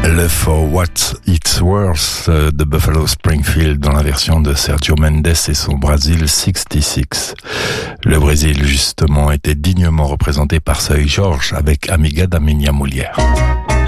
Le For What It's Worth de Buffalo Springfield dans la version de Sergio Mendes et son Brasil 66. Le Brésil, justement, était dignement représenté par Seu Jorge avec Amiga da Minha Mulher.